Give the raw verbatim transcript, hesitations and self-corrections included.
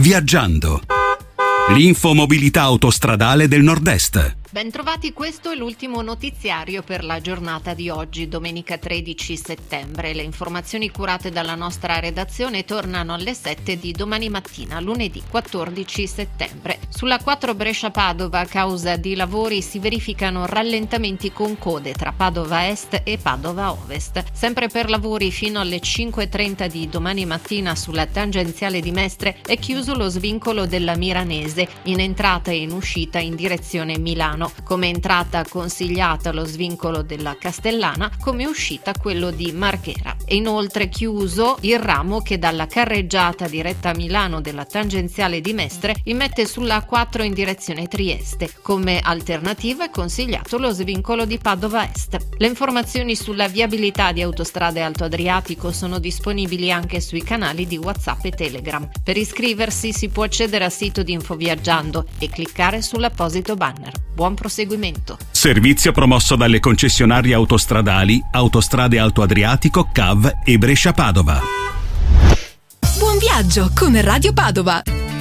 Viaggiando. L'infomobilità autostradale del Nord-Est. Bentrovati, questo è l'ultimo notiziario per la giornata di oggi, domenica tredici settembre. Le informazioni curate dalla nostra redazione tornano alle sette di domani mattina, lunedì quattordici settembre. Sulla quattro Brescia-Padova, a causa di lavori, si verificano rallentamenti con code tra Padova Est e Padova Ovest. Sempre per lavori, fino alle cinque e trenta di domani mattina sulla tangenziale di Mestre è chiuso lo svincolo della Miranese, in entrata e in uscita in direzione Milano. Come entrata consigliata lo svincolo della Castellana, come uscita quello di Marghera. E inoltre chiuso il ramo che dalla carreggiata diretta a Milano della tangenziale di Mestre immette sulla A quattro in direzione Trieste. Come alternativa è consigliato lo svincolo di Padova Est. Le informazioni sulla viabilità di Autostrade Alto Adriatico sono disponibili anche sui canali di WhatsApp e Telegram. Per iscriversi si può accedere al sito di Infoviaggiando e cliccare sull'apposito banner. Buon proseguimento. Servizio promosso dalle concessionarie autostradali Autostrade Alto Adriatico, C A V e Brescia Padova. Buon viaggio con Radio Padova.